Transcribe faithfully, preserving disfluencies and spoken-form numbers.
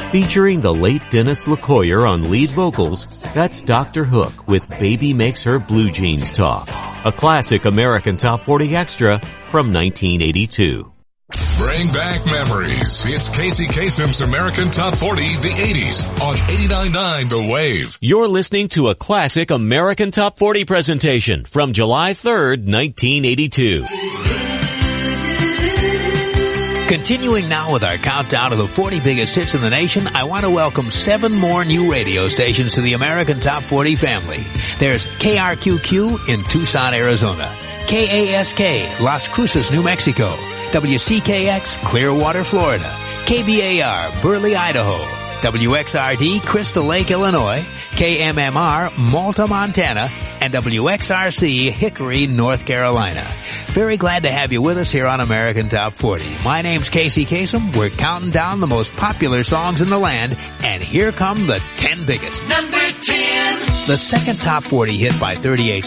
Featuring the late Dennis LaCoyer on lead vocals, that's Doctor Hook with Baby Makes Her Blue Jeans Talk, a classic American Top forty extra from nineteen eighty-two. Bring back memories. It's Casey Kasem's American Top forty, the eighties, on eighty-nine point nine The Wave. You're listening to a classic American Top forty presentation from July third, nineteen eighty-two. Continuing now with our countdown of the forty biggest hits in the nation, I want to welcome seven more new radio stations to the American Top forty family. There's K R Q Q in Tucson, Arizona, K A S K, Las Cruces, New Mexico, W C K X, Clearwater, Florida, K B A R, Burley, Idaho, W X R D, Crystal Lake, Illinois, K M M R, Malta, Montana, and W X R C, Hickory, North Carolina. Very glad to have you with us here on American Top forty. My name's Casey Kasem. We're counting down the most popular songs in the land, and here come the ten biggest. Number ten. The second Top forty hit by thirty-eight